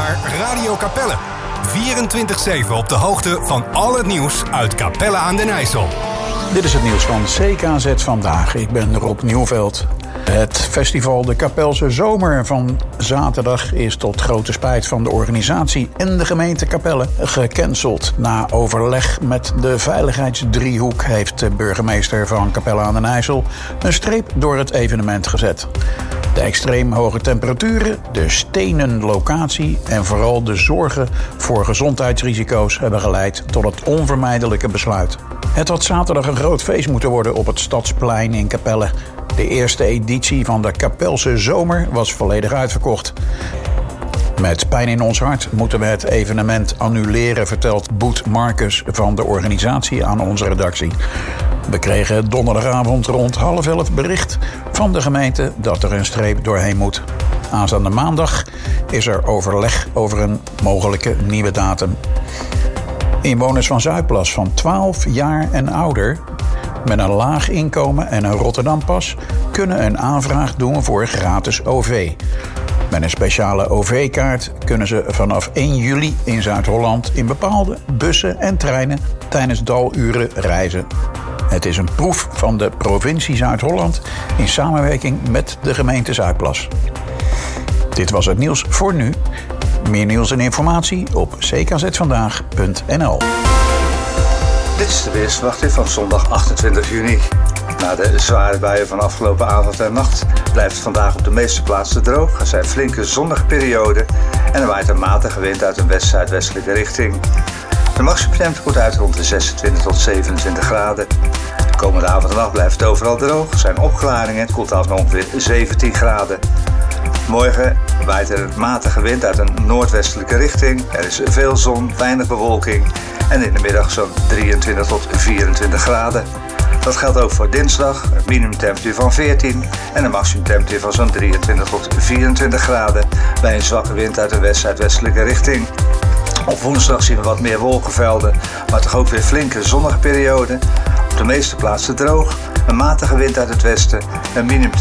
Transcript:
naar Radio Capelle. 24/7 op de hoogte van al het nieuws uit Capelle aan den IJssel. Dit is het nieuws van CKZ Vandaag. Ik ben Rob Nieuwveld. Het festival De Capelse Zomer van zaterdag is tot grote spijt van de organisatie en de gemeente Capelle gecanceld. Na overleg met de veiligheidsdriehoek heeft de burgemeester van Capelle aan den IJssel een streep door het evenement gezet. De extreem hoge temperaturen, de stenen locatie en vooral de zorgen voor gezondheidsrisico's hebben geleid tot het onvermijdelijke besluit. Het had zaterdag een groot feest moeten worden op het Stadsplein in Capelle. De eerste editie van de Capelse Zomer was volledig uitverkocht. Met pijn in ons hart moeten we het evenement annuleren, vertelt Boet Marcus van de organisatie aan onze redactie. We kregen donderdagavond rond 10:30 bericht van de gemeente dat er een streep doorheen moet. Aanstaande maandag is er overleg over een mogelijke nieuwe datum. Inwoners van Zuidplas van 12 jaar en ouder met een laag inkomen en een Rotterdampas kunnen een aanvraag doen voor gratis OV. Met een speciale OV-kaart kunnen ze vanaf 1 juli in Zuid-Holland in bepaalde bussen en treinen tijdens daluren reizen. Het is een proef van de provincie Zuid-Holland in samenwerking met de gemeente Zuidplas. Dit was het nieuws voor nu. Meer nieuws en informatie op ckzvandaag.nl. Dit is de weersverwachting van zondag 28 juni. Na de zware buien van afgelopen avond en nacht blijft het vandaag op de meeste plaatsen droog. Er zijn flinke zonnige perioden en er waait een matige wind uit een west-zuidwestelijke richting. De maximumtemperatuur komt uit rond de 26 tot 27 graden. De komende avond en nacht blijft het overal droog. Er zijn opklaringen en het koelt af naar ongeveer 17 graden. Morgen waait er een matige wind uit een noordwestelijke richting. Er is veel zon, weinig bewolking en in de middag zo'n 23 tot 24 graden. Dat geldt ook voor dinsdag, een minimumtemperatuur van 14 en een maximumtemperatuur van zo'n 23 tot 24 graden bij een zwakke wind uit een west-zuidwestelijke richting. Op woensdag zien we wat meer wolkenvelden, maar toch ook weer flinke zonnige perioden. Op de meeste plaatsen droog, een matige wind uit het westen, een minimum